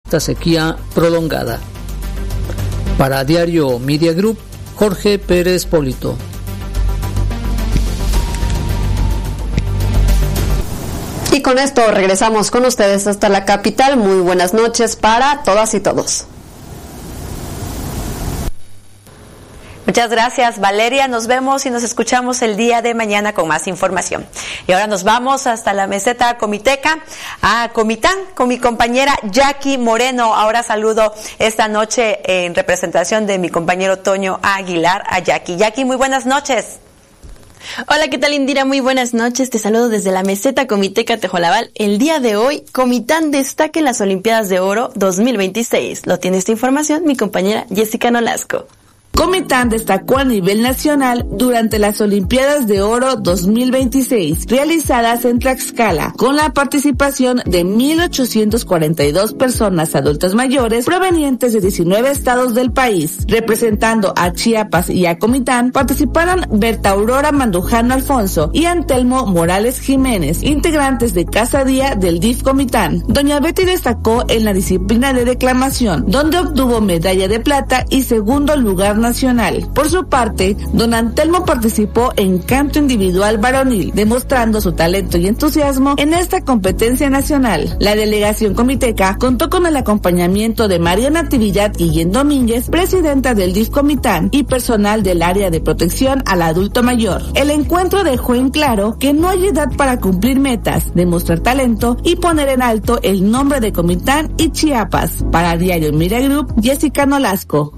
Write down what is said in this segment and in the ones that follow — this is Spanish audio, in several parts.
esta sequía prolongada. Para Diario Media Group, Jorge Pérez Polito. Y con esto regresamos con ustedes hasta la capital. Muy buenas noches para todas y todos. Muchas gracias, Valeria. Nos vemos y nos escuchamos el día de mañana con más información. Y ahora nos vamos hasta la meseta comiteca, a Comitán, con mi compañera Jackie Moreno. Ahora saludo esta noche en representación de mi compañero Toño Aguilar a Jackie. Jackie, muy buenas noches. Hola, ¿qué tal, Indira? Muy buenas noches. Te saludo desde la meseta comiteca Tejolabal. El día de hoy, Comitán destaca en las Olimpiadas de Oro 2026. Lo tiene esta información mi compañera Jessica Nolasco. Comitán destacó a nivel nacional durante las Olimpiadas de Oro 2026, realizadas en Tlaxcala, con la participación de 1,842 personas adultas mayores provenientes de 19 estados del país. Representando a Chiapas y a Comitán, participaron Berta Aurora Mandujano Alfonso y Antelmo Morales Jiménez, integrantes de Casa Día del DIF Comitán. Doña Betty destacó en la disciplina de declamación, donde obtuvo medalla de plata y segundo lugar nacional. Por su parte, don Antelmo participó en canto individual varonil, demostrando su talento y entusiasmo en esta competencia nacional. La delegación comiteca contó con el acompañamiento de María Natividad Guillén Domínguez, presidenta del DIF Comitán, y personal del área de protección al adulto mayor. El encuentro dejó en claro que no hay edad para cumplir metas, demostrar talento y poner en alto el nombre de Comitán y Chiapas. Para Diario Media Group, Jessica Nolasco.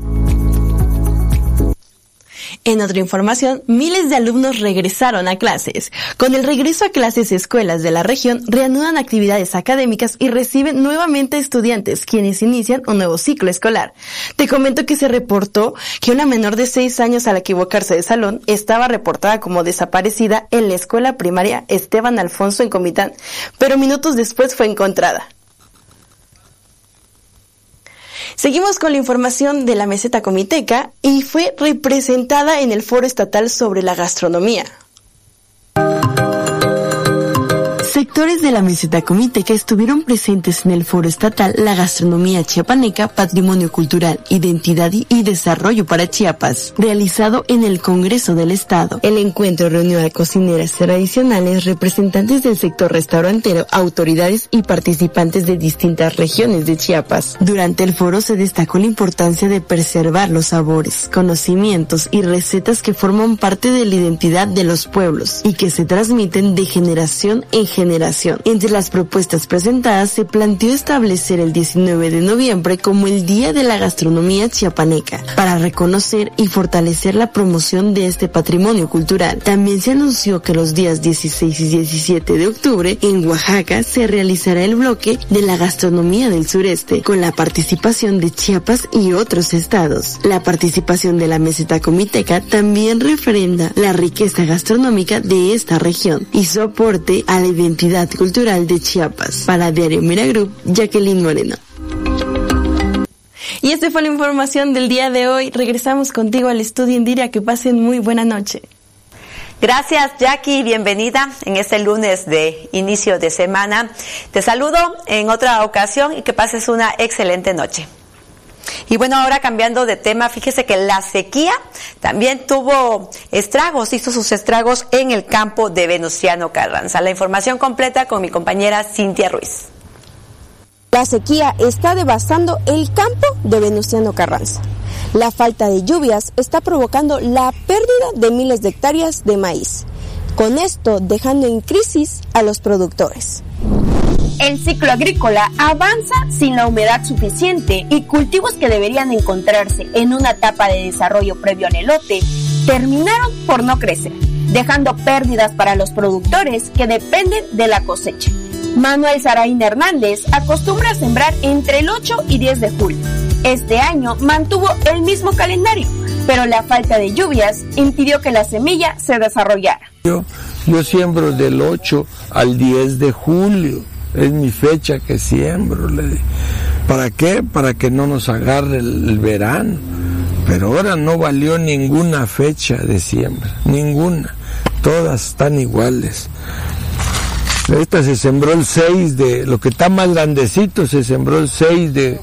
En otra información, miles de alumnos regresaron a clases. Con el regreso a clases, escuelas de la región reanudan actividades académicas y reciben nuevamente estudiantes, quienes inician un nuevo ciclo escolar. Te comento que se reportó que una menor de 6 años, al equivocarse de salón, estaba reportada como desaparecida en la escuela primaria Esteban Alfonso en Comitán, pero minutos después fue encontrada. Seguimos con la información de la meseta comiteca y fue representada en el Foro Estatal sobre la Gastronomía. Sectores de la meseta comiteca estuvieron presentes en el Foro Estatal La Gastronomía Chiapaneca, Patrimonio Cultural, Identidad y Desarrollo para Chiapas, realizado en el Congreso del Estado. El encuentro reunió a cocineras tradicionales, representantes del sector restaurantero, autoridades y participantes de distintas regiones de Chiapas. Durante el foro se destacó la importancia de preservar los sabores, conocimientos y recetas que forman parte de la identidad de los pueblos y que se transmiten de generación en generación. Entre las propuestas presentadas se planteó establecer el 19 de noviembre como el Día de la Gastronomía Chiapaneca, para reconocer y fortalecer la promoción de este patrimonio cultural. También se anunció que los días 16 y 17 de octubre en Oaxaca se realizará el bloque de la gastronomía del sureste, con la participación de Chiapas y otros estados. La participación de la meseta comiteca también refrenda la riqueza gastronómica de esta región y su aporte a la identidad cultural de Chiapas. Para Diario Media Group, Jacqueline Moreno. Y esta fue la información del día de hoy. Regresamos contigo al estudio, Indira. Que pasen muy buena noche. Gracias, Jackie. Bienvenida en este lunes de inicio de semana. Te saludo en otra ocasión y que pases una excelente noche. Y bueno, ahora cambiando de tema, fíjese que la sequía también tuvo estragos, hizo sus estragos en el campo de Venustiano Carranza. La información completa con mi compañera Cintia Ruiz. La sequía está devastando el campo de Venustiano Carranza. La falta de lluvias está provocando la pérdida de miles de hectáreas de maíz, con esto dejando en crisis a los productores. El ciclo agrícola avanza sin la humedad suficiente y cultivos que deberían encontrarse en una etapa de desarrollo previo al elote terminaron por no crecer, dejando pérdidas para los productores que dependen de la cosecha. Manuel Saraín Hernández acostumbra a sembrar entre el 8 y 10 de julio. Este año mantuvo el mismo calendario, pero la falta de lluvias impidió que la semilla se desarrollara. Yo siembro del 8 al 10 de julio. Es mi fecha que siembro. ¿Para qué? Para que no nos agarre el verano. Pero ahora no valió ninguna fecha de siembra, ninguna. Todas están iguales. Esta se sembró el 6 de, lo que está más grandecito se sembró el 6 de